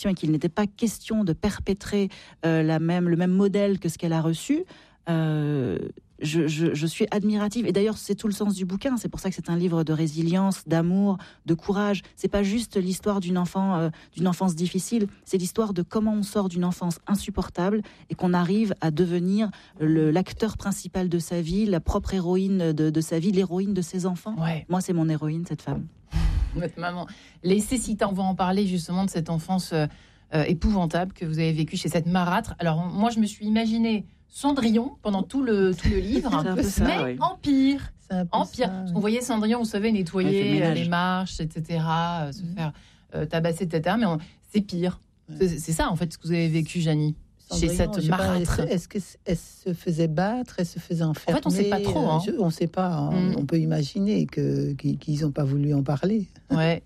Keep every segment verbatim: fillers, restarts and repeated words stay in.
et qu'il n'était pas question de perpétrer euh, la même, le même modèle que ce qu'elle a reçu, euh, je, je, je suis admirative. Et d'ailleurs, c'est tout le sens du bouquin. C'est pour ça que c'est un livre de résilience, d'amour, de courage. C'est pas juste l'histoire d'une enfant, euh, d'une enfance difficile. C'est l'histoire de comment on sort d'une enfance insupportable et qu'on arrive à devenir le, l'acteur principal de sa vie, la propre héroïne de, de sa vie, l'héroïne de ses enfants. Ouais. Moi, c'est mon héroïne, cette femme. Votre maman. Les Cécita, on va en parler justement de cette enfance euh, euh, épouvantable que vous avez vécue chez cette marâtre. Alors, moi, je me suis imaginé Cendrillon pendant tout le, tout le livre, mais ça, oui. en pire. En pire. Ça, oui. On voyait Cendrillon, vous savez, nettoyer euh, les marches, et cetera, euh, se mmh. faire euh, tabasser, et cetera. Mais on, c'est pire. Ouais. C'est, c'est ça, en fait, ce que vous avez vécu, Janie. Chez cette marâtre. Pas, est-ce qu'elle se faisait battre, elle se faisait enfermer? En fait, on ne sait pas trop. Hein. Je, on ne sait pas. Hein. Mm. On peut imaginer que, qu'ils n'ont pas voulu en parler. Ouais.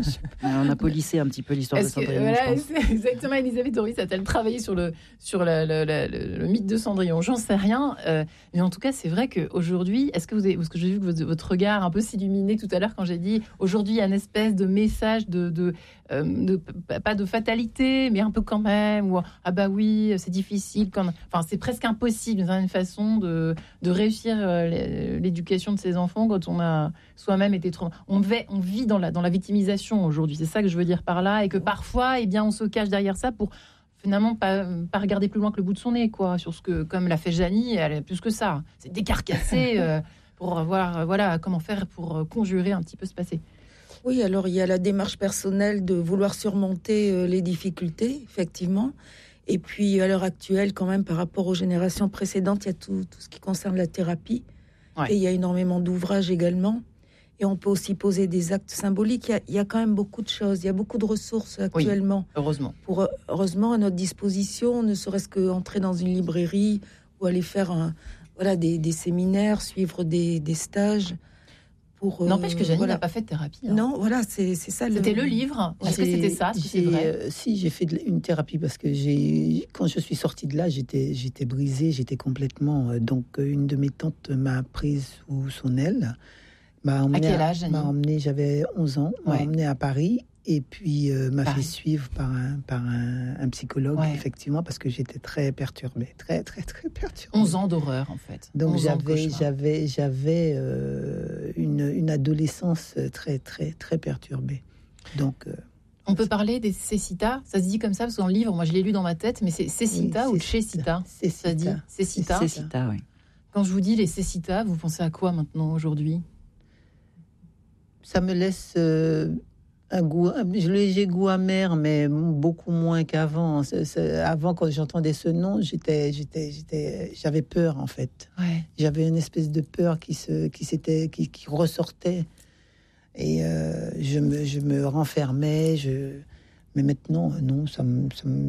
On a polissé un petit peu l'histoire Est-ce de Cendrillon. Que, voilà, c'est exactement. Elisabeth Horowitz a-t-elle travaillé sur le, sur le, le, le, le, le mythe de Cendrillon? J'en sais rien. Euh, mais en tout cas, c'est vrai qu'aujourd'hui, est-ce que vous avez, parce que j'ai vu que votre, votre regard un peu s'illuminait tout à l'heure quand j'ai dit aujourd'hui, il y a une espèce de message de, de, euh, de pas de fatalité, mais un peu quand même. Ou, ah bah oui. C'est difficile, quand... enfin c'est presque impossible d'une certaine façon de, de réussir euh, l'éducation de ses enfants quand on a soi-même été trop... On, v... on vit dans la, dans la victimisation aujourd'hui, c'est ça que je veux dire par là, et que parfois eh bien, on se cache derrière ça pour finalement pas, pas regarder plus loin que le bout de son nez, quoi, sur ce que, comme l'a fait Janie, elle est plus que ça, c'est décarcasser euh, pour voir euh, voilà, comment faire pour conjurer un petit peu ce passé. Oui, alors il y a la démarche personnelle de vouloir surmonter euh, les difficultés, effectivement. Et puis, à l'heure actuelle, quand même, par rapport aux générations précédentes, il y a tout, tout ce qui concerne la thérapie. Ouais. Et il y a énormément d'ouvrages également. Et on peut aussi poser des actes symboliques. Il y a, il y a quand même beaucoup de choses. Il y a beaucoup de ressources actuellement. Oui, heureusement. Pour, heureusement, à notre disposition, ne serait-ce qu'entrer dans une librairie ou aller faire un, voilà, des, des séminaires, suivre des, des stages. Pour, euh, N'empêche que Janie voilà. n'a pas fait de thérapie. Hein. Non, voilà, c'est, c'est ça. C'était le, le livre. Est-ce que c'était ça c'est vrai euh, Si, j'ai fait de, une thérapie parce que j'ai, quand je suis sortie de là, j'étais, j'étais brisée, j'étais complètement. Euh, donc, une de mes tantes m'a prise sous son aile. M'a emmenée à quel âge, Janie ? M'a emmenée, j'avais onze ans, m'a ouais. emmenée à Paris. Et puis, euh, m'a Paris. fait suivre par un, par un, un psychologue, ouais. effectivement, parce que j'étais très perturbée, très, très, très perturbée. onze ans d'horreur, en fait. Donc, j'avais, j'avais, j'avais euh, une, une adolescence très, très, très perturbée. Donc... Euh, on peut parler des Cécita, ça se dit comme ça, parce que dans le livre, moi, je l'ai lu dans ma tête, mais c'est Cécita oui, ou Cécita, ça dit Cécita. Cécita, oui. Quand je vous dis les Cécita, vous pensez à quoi maintenant, aujourd'hui ? Ça me laisse... Euh, un goût, un léger goût amer, mais beaucoup moins qu'avant. C'est, c'est, avant, quand j'entendais ce nom, j'étais, j'étais, j'étais, j'avais peur en fait. Ouais. J'avais une espèce de peur qui se, qui s'était, qui, qui ressortait, et euh, je me, je me renfermais. Je, mais maintenant, non, ça me, ça me,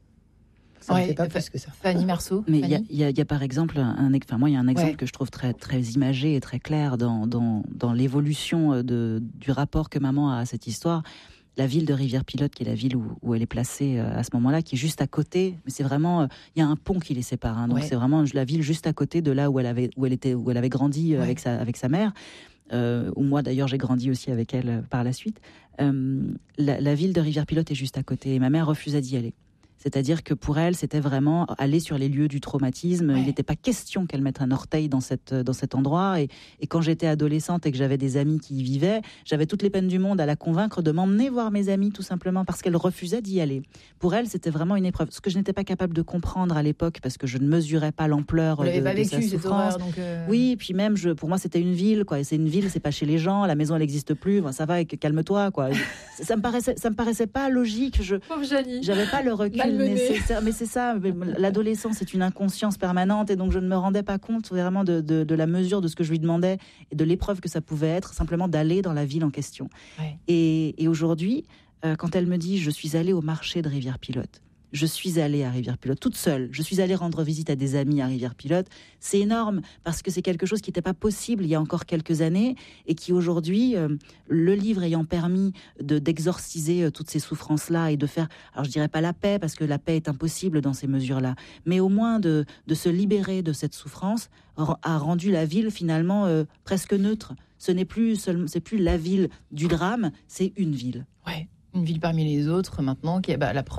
ça ouais, me fait pas fa- plus que ça. Fanny Marceau. Mais il y, y, y a par exemple un, enfin moi il y a un exemple ouais. que je trouve très très imagé et très clair dans dans dans l'évolution de du rapport que maman a à cette histoire. La ville de Rivière-Pilote, qui est la ville où, où elle est placée à ce moment-là, qui est juste à côté. Mais c'est vraiment, il y a un pont qui les sépare. Hein, donc ouais. c'est vraiment la ville juste à côté de là où elle avait où elle était où elle avait grandi ouais. avec sa avec sa mère. Euh, où moi d'ailleurs j'ai grandi aussi avec elle par la suite. Euh, la, la ville de Rivière-Pilote est juste à côté et ma mère refusait d'y aller. C'est-à-dire que pour elle, c'était vraiment aller sur les lieux du traumatisme. Ouais. Il n'était pas question qu'elle mette un orteil dans, cette, dans cet endroit. Et, et quand j'étais adolescente et que j'avais des amis qui y vivaient, j'avais toutes les peines du monde à la convaincre de m'emmener voir mes amis, tout simplement parce qu'elle refusait d'y aller. Pour elle, c'était vraiment une épreuve. Ce que je n'étais pas capable de comprendre à l'époque, parce que je ne mesurais pas l'ampleur Vous l'avez de, pas de vécu, sa souffrance. Horreur, donc euh... Oui, puis même, je, pour moi, c'était une ville. Quoi. Et c'est une ville, c'est pas chez les gens. La maison, elle n'existe plus. Bon, ça va, calme-toi. Quoi. Ça me paraissait, ça me paraissait pas logique. Je, Pauvre Janie. J'avais pas le recul nécessaire. Mais c'est ça, l'adolescence, c'est une inconscience permanente, et donc je ne me rendais pas compte vraiment de, de, de la mesure de ce que je lui demandais et de l'épreuve que ça pouvait être, simplement d'aller dans la ville en question. Ouais. Et, et aujourd'hui, euh, quand elle me dit « je suis allée au marché de Rivière-Pilote », je suis allée à Rivière-Pilote toute seule. Je suis allée rendre visite à des amis à Rivière-Pilote. C'est énorme parce que c'est quelque chose qui n'était pas possible il y a encore quelques années et qui aujourd'hui, euh, le livre ayant permis de, d'exorciser euh, toutes ces souffrances-là et de faire, alors je dirais pas la paix parce que la paix est impossible dans ces mesures-là, mais au moins de, de se libérer de cette souffrance, a rendu la ville finalement euh, presque neutre. Ce n'est plus, seul, c'est plus la ville du drame, c'est une ville. Ouais. Une ville parmi les autres, maintenant, qui est bah, la preuve.